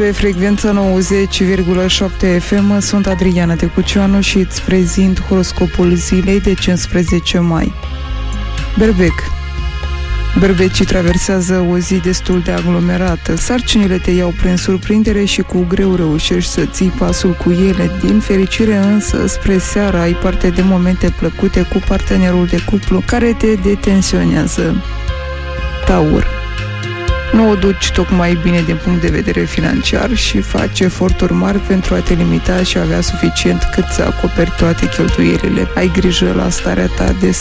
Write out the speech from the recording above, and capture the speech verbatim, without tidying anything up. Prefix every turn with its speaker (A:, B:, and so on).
A: pe frecvența nouăzeci virgulă șapte F M, sunt Adriana Tecuceanu și îți prezint horoscopul zilei de cincisprezece mai. Berbec. Berbecii traversează o zi destul de aglomerată. Sarcinile te iau prin surprindere și cu greu reușești să ții pasul cu ele. Din fericire însă, spre seară ai parte de momente plăcute cu partenerul de cuplu care te detensionează. Taur. Nu o duci tocmai bine din punct de vedere financiar și faci eforturi mari pentru a te limita și avea suficient cât să acoperi toate cheltuielile. Ai grijă la starea ta de